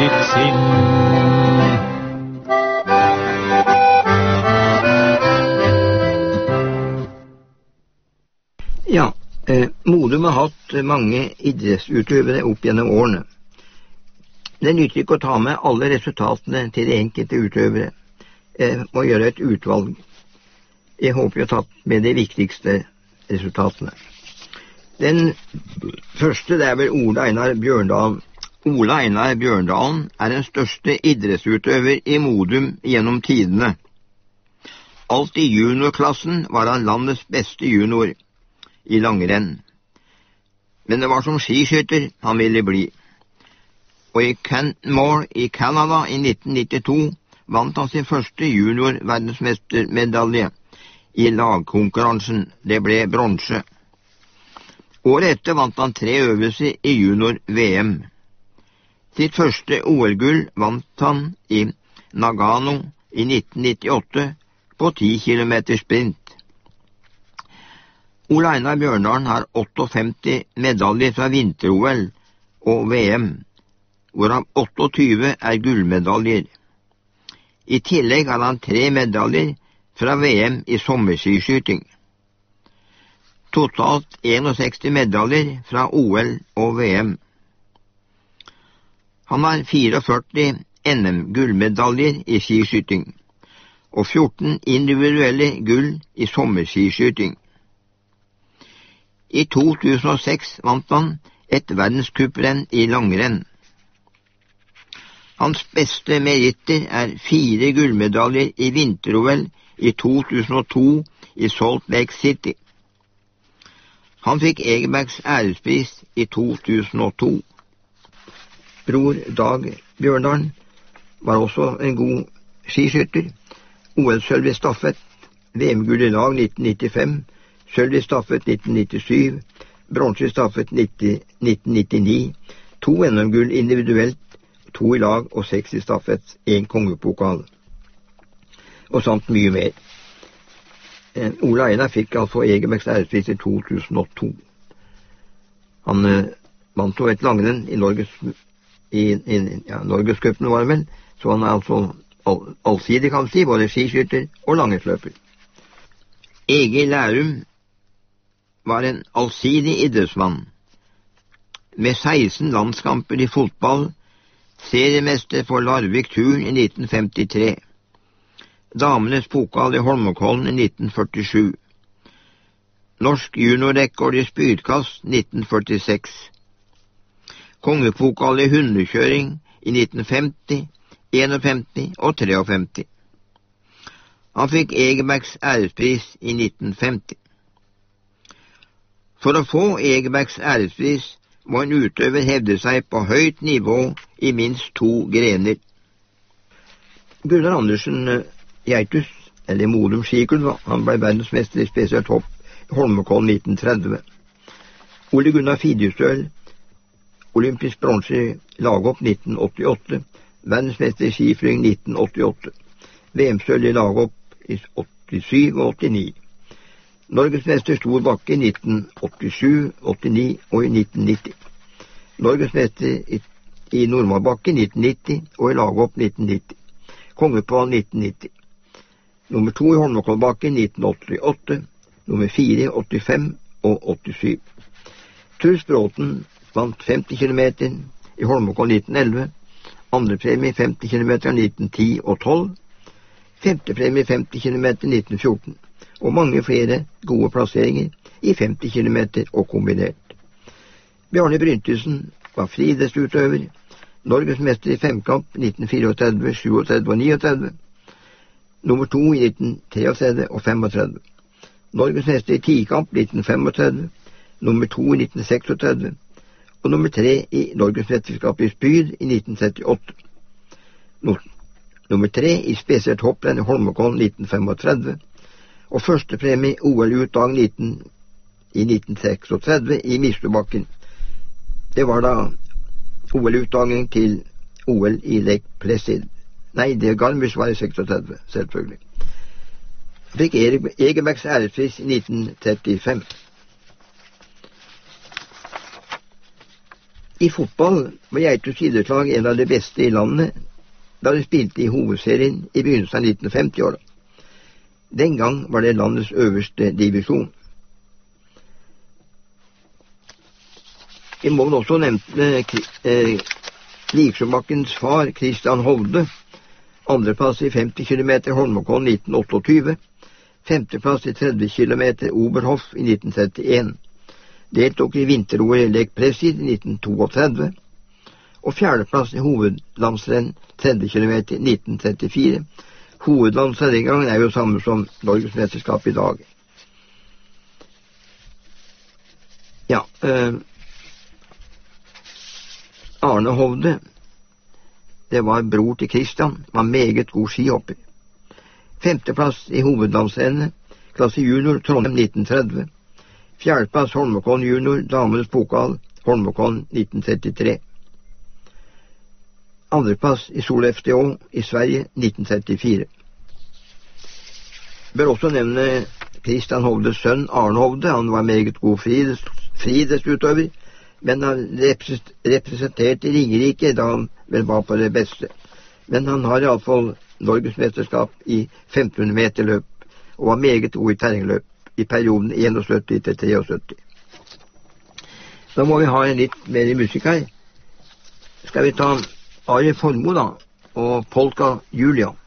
ditt sinn. Ja, Modum har hatt mange idrettsutøvere opp gjennom årene. Det nytter ikke å ta med alle resultatene til de enkelte utøvere. Jeg må gjøre et utvalg. Jeg håper jeg har tatt med de viktigste resultatene. Den første det er vel Ole Einar Bjørndalen. Ole Einar Bjørndalen er den største idrettsutøver i Modum gjennom tidene. Alt i juniorklassen var han landets beste junior i langrenn. Men det var som skiskytter han ville bli. Og i Canmore i Canada i 1992 vant han sin første junior-verdensmestermedalje i lagkonkurransen. Det ble bronse. Året etter vant han 3 øvelser i junior-VM. Sitt første OL-gull vant han i Nagano i 1998 på 10 km sprint. Ole Einar Bjørndalen har 58 medaljer fra vinter-OL og VM, hvorav 28 er gullmedaljer. I tillegg har han 3 medaljer fra VM i sommerskiskyting. Totalt 61 medaljer fra OL og VM. Han har 44 NM-gullmedaljer i skiskyting og 14 individuelle gull i sommerskiskyting. I 2006 vant han et verdenscuprenn i langrenn. Hans beste meritter er 4 gullmedaljer i vinter-OL i 2002 i Salt Lake City. Han fikk Egebergs ærespris i 2002. Bror Dag Bjørndalen var også en god skiskytter. OL-sølv i stafett, VM-gull i lag 1995, sølv i stafett 1997, bronse i stafett 1999, 2 NM-gull individuelt, 2 i lag og 6 i stafett, 1 kongepokal, og samt mye mer. Ole Einar fikk altså Egebergs ærespris i 2002. Han vant jo et langrenn i Norgescupen var det vel, så han er altså allsidig, kan si, både skiskytter og langrennsløper. Egil Lærum var en allsidig idrettsmann, med 16 landskamper i fotball, seriemester for Larvik Turn i 1953, damenes pokal i Holmenkollen i 1947, norsk juniorrekord i spydkast 1946, kongepokal i hundekjøring i 1950, 51 og 53. Han fikk Egebergs ærespris i 1950. For å få Egebergs ærespris må en utøver hevde seg på høyt nivå i minst 2 grener. Gunnar Andersen Geitus, eller Modum skiklubb, han ble verdensmester i spesielt hopp i Holmenkollen 1930. Ole Gunnar Fidjestøl, olympisk bronse i laghopp 1988, verdensmester i skiflying 1988, VM-sølv i laghopp i 87 og 89. Norgesmester stor bakke i 1987, 89 og i 1990. Norgesmester i normalbakke 1990 og i laghopp 1990. Kongepokal 1990. Nummer 2 i Holmenkollbakken 1988, nummer 4 85 og 87. Truls Bråten vant 50 km i Holmenkollen 1911, andrepremie 50 km 1910 og 12, femtepremie 50 km 1914, og mange flere gode plasseringer i 50 km og kombinert. Bjarne Bryntesen var friidrettsutøver, norgesmester i femkamp 1934, 37 og 39, nummer 2 i 1933 og 35, norgesmester i tikamp 1935, nummer 2 i 1936, og nummer 3 i norgesmesterskapet i spyd i 1938. Nummer 3 i spesielt hopprenn i Holmenkollen 1935, og førstepremie OL-utdag i 1936 i Mislubakken. Det var da OL-utdagen til OL i Lake Placid. Nei, det Garmisch var i 36, selvfølgelig. Fikk Egebergs ærespris i 1935. I fotball var Geithus idrettslag en av de beste i landet da de spilte i hovedserien i begynnelsen av 1950-åra. Den gang var det landets øverste divisjon. Vi må vel også nevne Liksjøbakkens far, Christian Hovde, andreplass i 50 km Holmenkollen 1928, femteplass i 30 km Oberhof i 1931, deltok i vinter-OL Lek Presid i 1932, og fjerdeplass i hovedlandsrenn 30 km i 1934. Hovedlandsrenn den gangen er jo samme som Norgesmesterskap i dag. Ja, Arne Hovde, det var bror til Christian, var meget god skihopper. Femteplass i hovedlandsrennet, klasse junior Trondheim 1930. Fjerdeplass Holmenkollen junior, damenes pokal, Holmenkollen 1933. Andreplass i Sol FDO i Sverige 1934. Bør også nevne Christian Hovdes sønn Arne Hovde. Han var meget god friidrettsutøver, men han representerte Ringerike da han vel var på det beste. Men han har i alle fall Norgesmesterskap i 1500 meter løp, og var meget god i terrengløp i perioden 71 til 73. Da må vi ha en litt mer musikk her. Skal vi ta Are Formoe da, og Polka Julia.